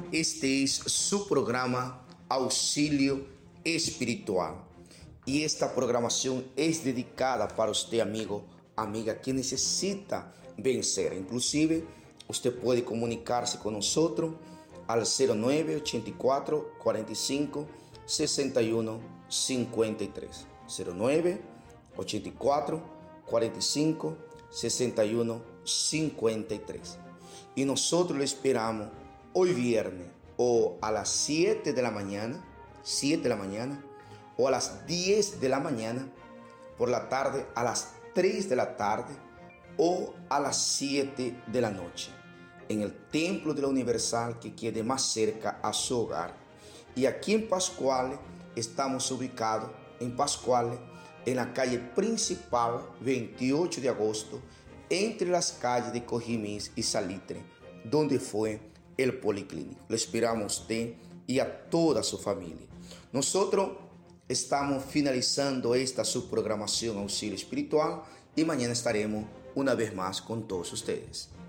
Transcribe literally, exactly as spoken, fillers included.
Este es su programa Auxilio Espiritual. Y esta programación es dedicada para usted, amigo, amiga, que necesita vencer. Inclusive, usted puede comunicarse con nosotros al cero nueve ochenta y cuatro cuarenta y cinco sesenta y uno cincuenta y tres. cero nueve ochenta y cuatro cuarenta y cinco sesenta y uno cincuenta y tres. Y nosotros lo esperamos hoy viernes o a las siete de la mañana, siete de la mañana, o a las diez de la mañana, por la tarde a las tres de la tarde o a las siete de la noche, en el Templo de la Universal que quede más cerca a su hogar. Y aquí en Pascuales estamos ubicados en Pascuales, en la calle principal veintiocho de agosto, entre las calles de Cojimís y Salitre, donde fue el Policlínico. Le esperamos a usted y a toda su familia. Nosotros estamos finalizando esta subprogramación Auxilio Espiritual y mañana estaremos una vez más con todos ustedes.